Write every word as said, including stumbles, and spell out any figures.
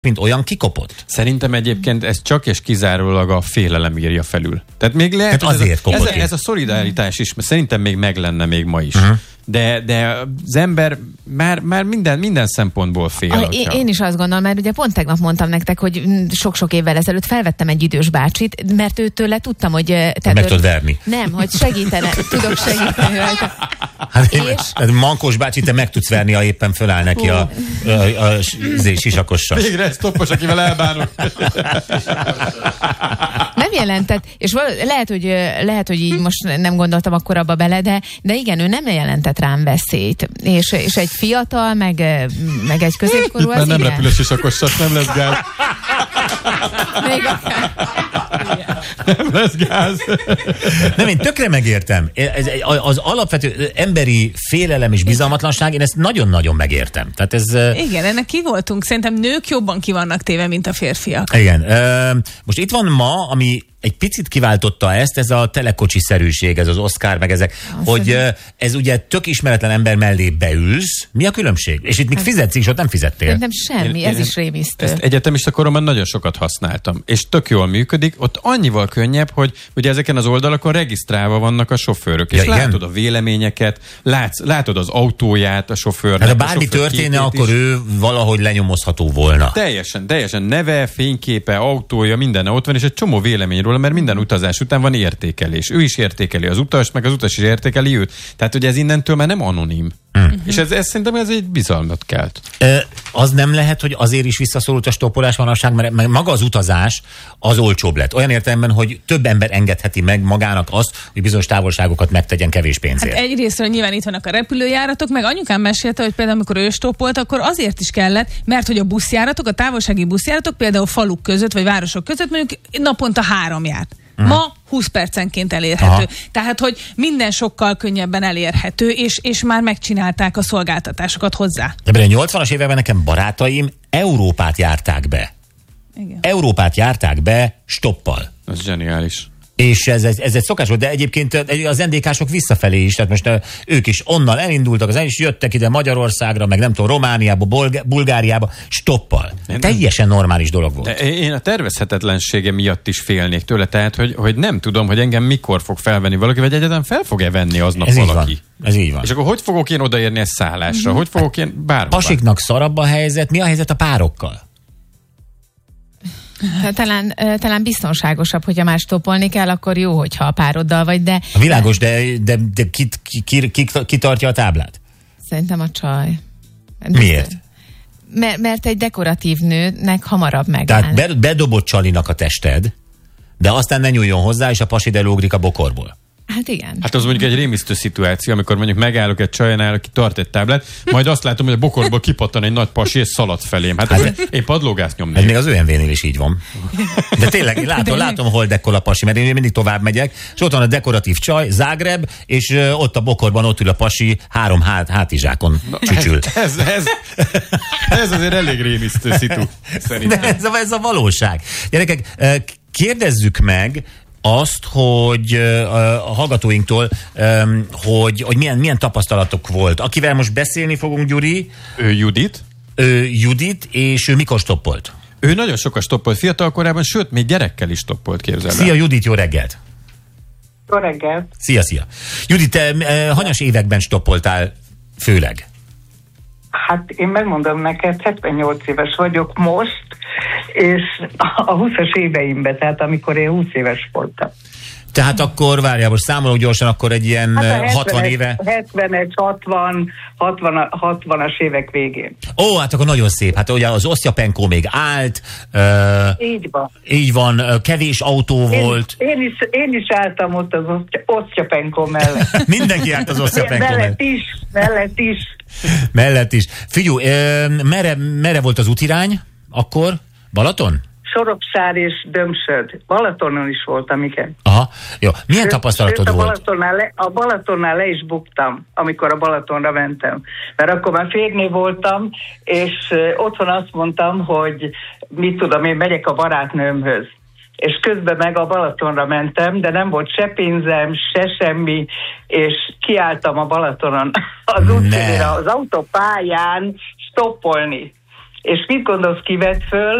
mint olyan kikopott. Szerintem egyébként ez csak és kizárólag a félelem írja felül. Tehát még lehet, Tehát azért ez, kopott ez, ez a szolidaritás is, szerintem még meg lenne még ma is. Uh-huh. De, de az ember már, már minden, minden szempontból fél. A, én, én is azt gondolom, mert ugye pont tegnap mondtam nektek, hogy sok-sok évvel ezelőtt felvettem egy idős bácsit, mert őtőle tudtam, hogy... Tehát meg tudod verni. Nem, hogy segítene, tudok segíteni rajta. Hát és... Mankós bácsi, te meg tudsz verni, ha éppen föláll neki a, a, a, a sisakossal. Végre ez toppos, akivel elbánok. Nem jelentett, és val- lehet, hogy, lehet, hogy így most nem gondoltam akkor abba bele, de, de igen, ő nem jelentett rám veszélyt. És, és egy fiatal, meg, meg egy középkorú az nem igen. repül a sisakossal, nem lesz gáz. Még akár. Nem lesz gáz. Nem, én tökre megértem. Ez, az alapvető emberi félelem és bizalmatlanság, én ezt nagyon-nagyon megértem. Tehát ez... Igen, ennek ki voltunk. Szerintem nők jobban ki vannak téve, mint a férfiak. Igen. Most itt van ma, ami egy picit kiváltotta ezt, ez a telekocsiszerűség, ez az Oscar, meg ezek, azt hogy mondja. Ez ugye tök ismeretlen ember mellé beülsz. Mi a különbség? És itt még fizetsz is, ott nem fizettél. Nem semmi, én, ez én is rémisztő. Ezt egyetemista koromban nagyon sokat használtam, és tök jól működik. Ott annyival könnyebb, hogy ugye ezeken az oldalakon regisztrálva vannak a sofőrök, és ja, látod igen? a véleményeket, látsz, látod az autóját a sofőrnek. Hát ha bármi történne, akkor is. Ő valahogy lenyomozható volna. Teljesen, teljesen neve, fényképe, autója, minden ott van, és egy csomó véleményről, mert minden utazás után van értékelés. Ő is értékeli az utast, meg az utas is értékeli őt. Tehát, hogy ez innentől már nem anonim. Mm. És ez, ez szerintem ez egy bizalmat kelt. E, az nem lehet, hogy azért is visszaszorult a stoppolás manapság, mert maga az utazás az olcsóbb lett. Olyan értelemben, hogy több ember engedheti meg magának azt, hogy bizonyos távolságokat megtegyen kevés pénzért. Hát egyrésztről nyilván itt vannak a repülőjáratok, meg anyukám mesélte, hogy például amikor ő stoppolt, akkor azért is kellett, mert hogy a buszjáratok, a távolsági buszjáratok például faluk között, vagy városok között mondjuk naponta három járt. Ma húsz percenként elérhető. Aha. Tehát, hogy minden sokkal könnyebben elérhető, és, és már megcsinálták a szolgáltatásokat hozzá. De a nyolcvanas években nekem barátaim Európát járták be. Igen. Európát járták be stoppal. Ez zseniális. És ez, ez, ez egy szokás volt, de egyébként az en dé ká-sok visszafelé is, tehát most ők is onnan elindultak, az el is jöttek ide Magyarországra, meg nem tudom, Romániába, Bulg- Bulgáriába, stoppal. Nem, Teljesen normális dolog volt. De én a tervezhetetlensége miatt is félnék tőle, tehát, hogy, hogy nem tudom, hogy engem mikor fog felvenni valaki, vagy egyáltalán fel fog-e venni aznap ez valaki. Így van. Ez így van. És akkor hogy fogok én odaérni egy szállásra? Mm-hmm. Hogy fogok én bárhová? Pasiknak szarabb a helyzet, mi a helyzet a párokkal? Talán, talán biztonságosabb, hogyha már stoppolni kell, akkor jó, hogyha a pároddal vagy, de... A világos, de, de, de ki, ki, ki, ki, ki tartja a táblát? Szerintem a csaj. Miért? Mert, mert egy dekoratív nőnek hamarabb megáll. Tehát bedobott csalinak a tested, de aztán ne nyúljon hozzá, és a pasi elugrik a bokorból. Hát igen. Hát az mondjuk egy rémisztő szituáció, amikor mondjuk megállok egy csajnál, aki tart egy táblát, majd azt látom, hogy a bokorból kipattan egy nagy pasi, és szalad felém. Hát, hát én padlógázt nyomnék. Ez még az ö em vé-nél is így van. De tényleg, én látom, látom, hol dekkol a pasi, mert én mindig tovább megyek, és ott van a dekoratív csaj, Zágreb, és ott a bokorban ott ül a pasi, három hát, hátizsákon csücsül. Ez, ez, ez azért elég rémisztő szitu, szerintem. De ez a, ez a valóság. Gyerekek, kérdezzük meg azt, hogy a hallgatóinktól, hogy, hogy milyen, milyen tapasztalatok volt. Akivel most beszélni fogunk, Gyuri? Ő Judit. Ő Judit, és ő mikor stoppolt? Ő nagyon sokat stoppolt fiatal korában, sőt, még gyerekkel is stoppolt, képzelve. Szia Judit, jó reggelt! Jó reggelt! Szia, szia! Judit, te hanyas években stoppoltál főleg? Hát én megmondom neked, hetvennyolc éves vagyok most, és a húszas éveimben, tehát amikor én húsz éves voltam. Tehát akkor, várjál, most számolok gyorsan, akkor egy ilyen hát hatvan éve... hetvenes, hatvan, hatvan, hatvanas évek végén. Ó, hát akkor nagyon szép. Hát ugye az Osztyapenkó még állt. Uh, így van. Így van, kevés autó én, volt. Én is, én is álltam ott az Osztyapenkó mellett. Mindenki állt az Osztyapenkó mellett. Mellett is, mellett is. Mellett is. Figyú, uh, merre, merre volt az útirány akkor? Balaton? Sorokság és Dömsöd. Balatonon is voltam, igen. Aha, jó. Milyen tapasztalatod a volt? Balatonnál le, a Balatonnál le is buktam, amikor a Balatonra mentem. Mert akkor már férné voltam, és otthon azt mondtam, hogy mit tudom, én megyek a barátnőmhöz. És közben meg a Balatonra mentem, de nem volt se pénzem, se semmi, és kiálltam a Balatonon az útszélére, az autópályán stoppolni. És mit gondolsz, ki vett föl?